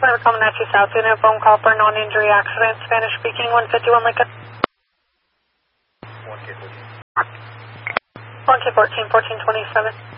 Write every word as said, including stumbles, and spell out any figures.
We're coming at you south unit, phone call for non-injury accident, Spanish speaking, one fifty-one Lincoln. one K fourteen. one K fourteen, fourteen twenty-seven.